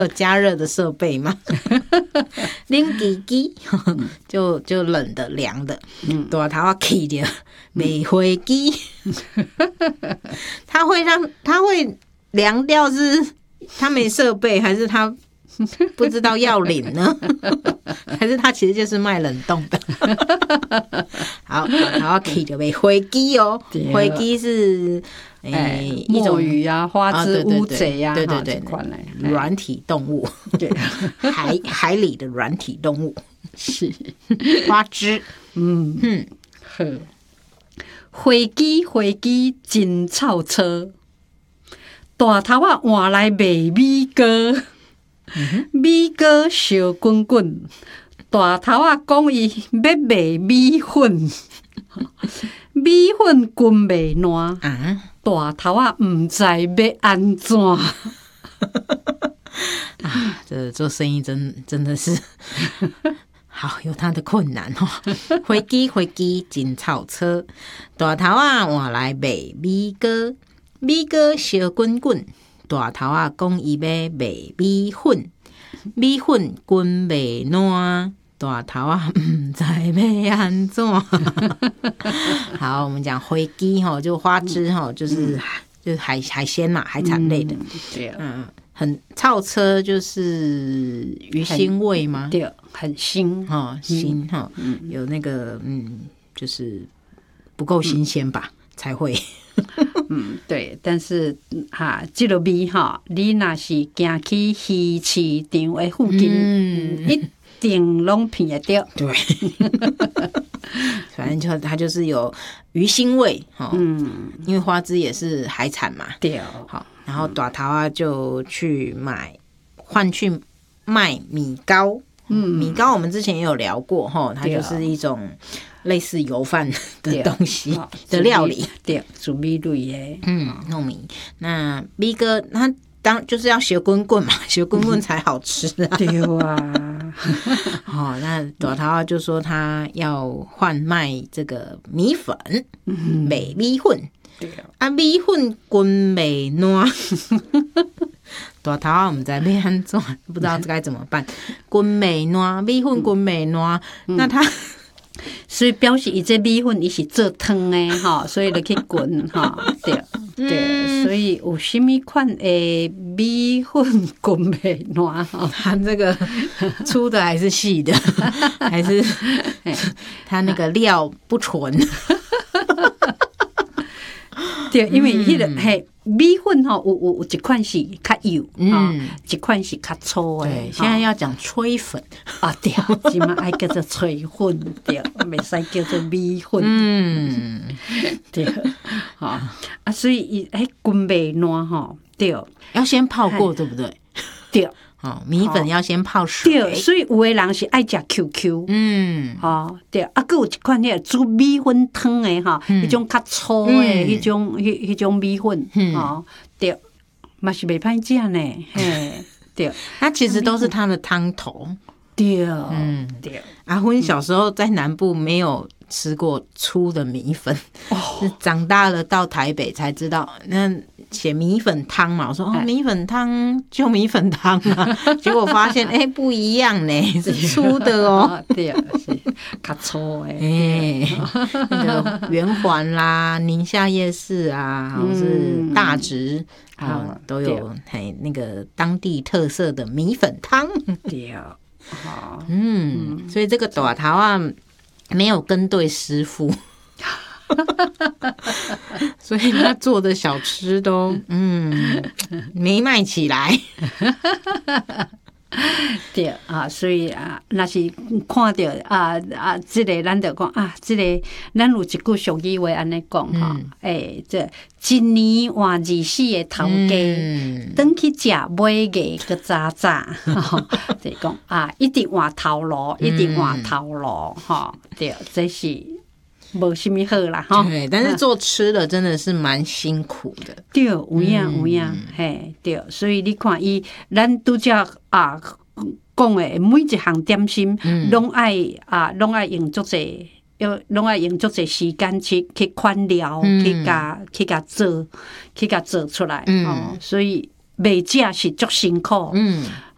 加热的设备吗？冷机机就冷的凉的，大头啊起的没回机，它会凉掉，是它没设备，还是它不知道要领呢？还是它其实就是卖冷冻的？好，大头啊起的没回机哦，回机是。 一种鱼啊，花枝乌贼啊， 对，软体动物，对，海里的软体动物是花枝， 好，飞机真臭车，大头啊换来卖米糕，米糕烧滚滚，大头啊讲伊要卖米粉。米粉滚袂烂啊！大头啊，唔知要安怎啊！ 这做生意真的是好有他的困难哦。飞机真臭车，大头啊换来卖米糕，米糕烧滚滚，大头啊讲伊要卖米粉，米粉滚袂烂。大头啊，唔知要安怎。好，我们讲飞机哈，就花枝哈，就是海鲜嘛，海产类的。 对， 很臭车就是鱼腥味吗？ 对，很腥哈，腥哈，有那个就是不够新鲜吧，才会。 对，但是这个米哈，你若是行去鱼市场的附近，一定拢闻得到。 对，反正它就是有鱼腥味哈。因为花枝也是海产嘛。 对， 好，然后大头啊就换去卖米糕。米糕我们之前也有聊过哈，它就是一种类似油饭的东西的料理。 对，煮米类的。 糯米。那米糕它就是要学滚滚嘛，学滚滚才好吃啊。 对啊。 那大头就说他要换卖这个米粉，卖米粉。米粉滚袂烂。大头我们在要安怎，不知道该怎么办。滚袂烂，米粉滚袂烂，那他。 所以表示伊这米粉伊是做汤的哈，所以就去滚哈，对，所以有什么款的米粉滚袂烂哈？ 它这个粗的还是细的，还是它那个料不纯？ 对，因为迄个米粉吼有一款是较油，一款是较粗的。 对，现在要讲吹粉啊，对，即嘛爱叫做吹粉，对，袂使叫做米粉。对，所以伊滚袂烂吼，对， 要先泡过，对不对？ 对。 米粉要先泡水。 对，所以有的人是爱吃 QQ。对，还有一款迄个煮米粉汤的迄种较粗的迄种米粉，对，嘛是袂歹食呢。对， 它其实都是它的汤头。 对，对。 阿芬小时候在南部没有吃过粗的米粉，是长大了到台北才知道，那写米粉汤嘛，我说米粉汤就米粉汤啊，结果发现不一样呢，是粗的哦。 对，是较粗的。 那个圆环啦、宁夏夜市啊，或是大直都有那个当地特色的米粉汤。 对， 所以这个大头啊没有跟对师傅。所以他做的小吃都没卖起来。 对所以若是看到这个咱就讲这个咱有一句俗语话安尼讲这一年换24个头家，转去食买个个早早，就是讲一定换头路，一定换头路对，这是。无什么好啦对，但是做吃的真的是蛮辛苦的。 对，有影，对，所以你看咱拄则讲的每一项点心，拢爱用足济，拢爱用足济时间去款料，去甲做出来。所以卖食是足辛苦。